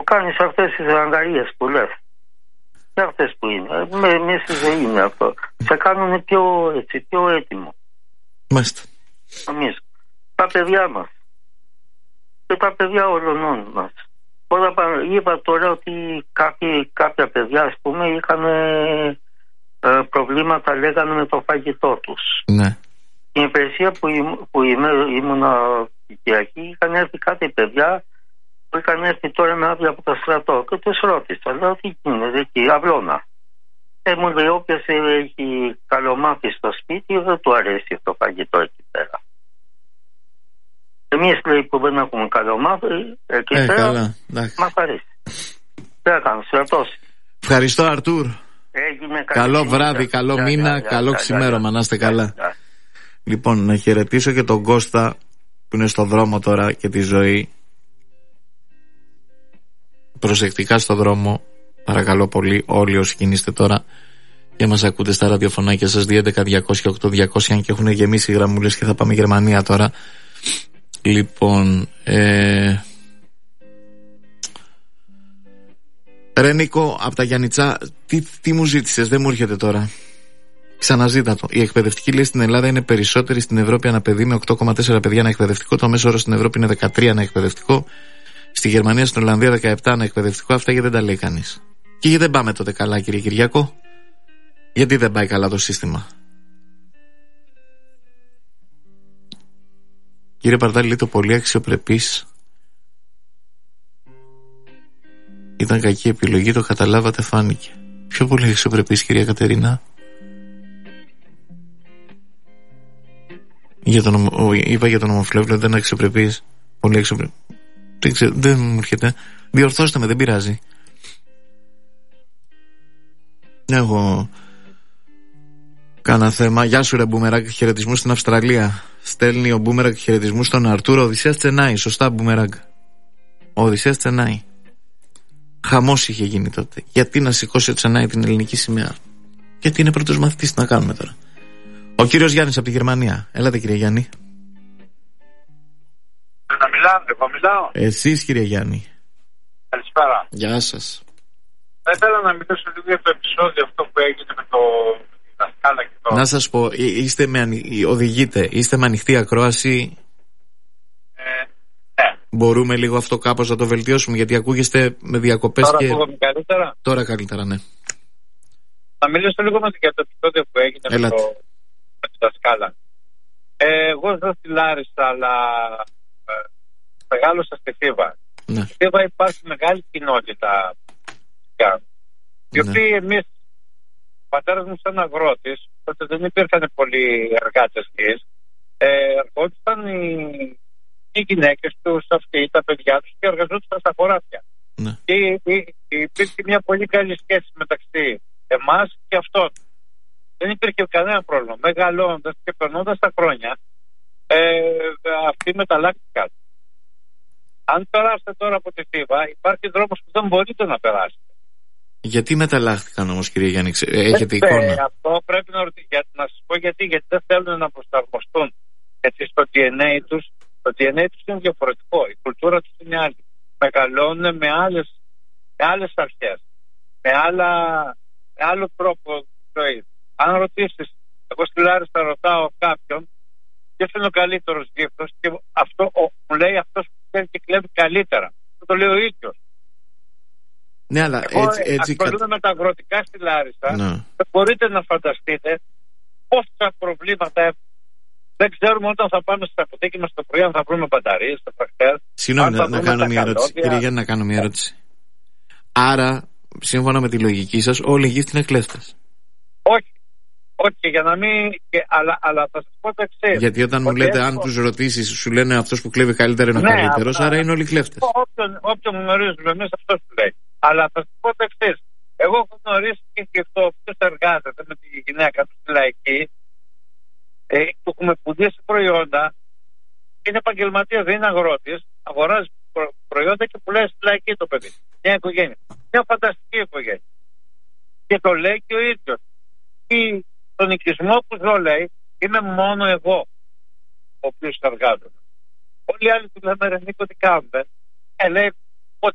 κάνεις αυτές τις αγκαρίες που λες. Και αυτές που είναι. Μέσα στη ζωή είναι αυτό. Σε κάνουν πιο έτοιμο. Μάλιστα. Εμείς. Τα παιδιά μας. Και τα παιδιά όλων μας. Είπα τώρα ότι κάποια παιδιά, ας πούμε, είχαν προβλήματα, λέγανε, με το φαγητό τους. Ναι. Στην υπηρεσία που ήμουνα οικιακή, είχαν έρθει κάτι παιδιά που είχαν έρθει τώρα με άδεια από το στρατό και τους ρώτησα, λέω, τι γίνεται εκεί, αυλώνα. Μου λέει, όποιος έχει καλομάθει στο σπίτι δεν του αρέσει το φαγητό εκεί πέρα. Εμείς, λέει, που δεν έχουμε καλομάθει εκεί πέρα, μας αρέσει. Τι έκανε, στρατός. Ευχαριστώ, Αρτούρ. Καλό βράδυ, καλό μήνα, καλό ξημέρωμα, να είστε καλά. Λοιπόν, να χαιρετήσω και τον Κώστα που είναι στο δρόμο τώρα και τη ζωή. Προσεκτικά στο δρόμο, παρακαλώ πολύ, όλοι όσοι κινείστε τώρα και μας ακούτε στα ραδιοφωνάκια σας 211-200-8200, αν και έχουν γεμίσει γραμμούλες και θα πάμε Γερμανία τώρα. Λοιπόν, Ρενίκο από τα Γιαννιτσά, τι μου ζήτησες, δεν μου έρχεται τώρα. Ξαναζήτα το. Η εκπαιδευτική, λέει, στην Ελλάδα είναι περισσότερη στην Ευρώπη ανά παιδί, με 8,4 παιδιά ανά εκπαιδευτικό. Το μέσο όρο στην Ευρώπη είναι 13 ανά εκπαιδευτικό. Στη Γερμανία, στην Ολλανδία 17 ανά εκπαιδευτικό. Αυτά γιατί δεν τα λέει κανείς. Και γιατί δεν πάμε τότε καλά, κύριε Κυριακό? Γιατί δεν πάει καλά το σύστημα? Κύριε Παρτάλη, λέει, το πολύ αξιοπρεπής ήταν κακή επιλογή, το καταλάβατε, φάνηκε. Πιο πολύ αξιοπρεπής, κυρία Κατερίνα? Είπα για τον ομοφυλόφιλο, δεν είναι αξιοπρεπής. Πολύ αξιοπρεπής. Δεν μου έρχεται. Διορθώστε με, δεν πειράζει. Έχω κάνα θέμα. Γεια σου, ρε Μπούμεραγκ, χαιρετισμού στην Αυστραλία. Στέλνει ο Μπούμεραγκ χαιρετισμού στον Αρτούρο. Οδυσσέας Τσενάη, σωστά, Μπούμεραγκ. Ο Οδυσσέας Τσενάη. Χαμός είχε γίνει τότε. Γιατί να σηκώσει ο Τσενάη την ελληνική σημαία? Γιατί είναι πρώτος μαθητής, τι να κάνουμε τώρα. Ο κύριος Γιάννης από τη Γερμανία. Έλατε, κύριε Γιάννη. Εγώ μιλάω. Εσείς, κύριε Γιάννη. Καλησπέρα. Γεια σας. Θα ήθελα να μιλήσω λίγο για το επεισόδιο αυτό που έγινε με το δασκάλα και το... Να σας πω, οδηγείτε, είστε με ανοιχτή ακρόαση. Ναι. Μπορούμε λίγο αυτό κάπως να το βελτιώσουμε, γιατί ακούγεστε με διακοπές. Τώρα και... ακούγομαι καλύτερα. Τώρα καλύτερα, ναι. Θα μιλήσω λίγο για το επεισόδιο που έγινε με τη δασκάλα. Εγώ ζω στη Λάρισα, αλλά μεγάλωσα στη Θήβα. Ναι. Στη Θήβα υπάρχει μεγάλη κοινότητα, οι οποίοι εμείς, ο πατέρας μου σαν αγρότης, τότε δεν υπήρχαν πολλοί εργάτες γης, ερχόντουσαν οι γυναίκες τους, αυτοί, τα παιδιά τους, και εργαζόντουσαν στα χωράφια. Ναι. Και υπήρχε μια πολύ καλή σχέση μεταξύ εμάς και αυτών. Δεν υπήρχε κανένα πρόβλημα. Μεγαλώνοντας και περνώντας τα χρόνια, αυτοί μεταλλάχθηκαν. Αν περάσετε τώρα από τη Θήβα, υπάρχει δρόμος που δεν μπορείτε να περάσετε. Γιατί μεταλλάχθηκαν όμως, κύριε Γιάννη, έχετε εικόνα? Αυτό πρέπει να σας πω γιατί δεν θέλουν να προσαρμοστούν. Έτσι, στο DNA τους, το DNA τους είναι διαφορετικό. Η κουλτούρα τους είναι άλλη. Μεγαλώνουν με άλλες αρχές, με άλλο τρόπο ζωής. Αν ρωτήσεις, εγώ στη Λάρισα ρωτάω κάποιον ποιος είναι ο καλύτερος γύφτος, και μου λέει αυτός που ξέρει και κλέβει καλύτερα. Το λέει ο ίδιος. Ναι, αλλά έτσι ασχολούμαι με τα αγροτικά στη Λάρισα. Ναι. Δεν μπορείτε να φανταστείτε πόσα προβλήματα έχουμε. Δεν ξέρουμε όταν θα πάμε στα αποθήκη μας το πρωί αν θα βρούμε μπαταρίες, τα τρακτέρ. Συγγνώμη, να κάνω μια ερώτηση. Κύριε Γιάννη, να κάνω μια ερώτηση. Άρα, σύμφωνα με τη λογική σας, όλοι οι γης είναι κλέφτες? Όχι, για να μην. Αλλά θα σας πω το εξής. Γιατί όταν μου λέτε, αν τους ρωτήσεις, σου λένε αυτός που κλέβει καλύτερα είναι ο καλύτερος, άρα είναι όλοι κλέφτες. Όποιον γνωρίζουμε εμείς, αυτός που λέει. Αλλά θα σας πω το εξής. Εγώ έχω γνωρίσει και αυτό ποιος εργάζεται με τη γυναίκα του στη λαϊκή, που έχουμε πουλήσει προϊόντα, είναι επαγγελματίας, δεν είναι αγρότης, αγοράζει προϊόντα και πουλάει στη λαϊκή το παιδί. Μια οικογένεια. Μια φανταστική οικογένεια. Και το λέει και ο ίδιος. Στον οικισμό που ζω, λέει, είμαι μόνο εγώ ο οποίος εργάζομαι. Όλοι οι άλλοι του λέμε, ρε Νίκο, τι κάνουμε? Λέει,